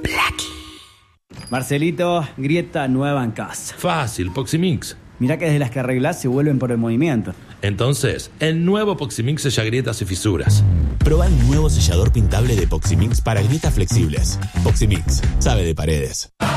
Marcelito, grieta nueva en casa. Fácil, Poximix. Mirá que desde las que arreglás se vuelven por el movimiento. Entonces, el nuevo Poximix sella grietas y fisuras. Proba el nuevo sellador pintable de Poximix para grietas flexibles. Poximix, sabe de paredes.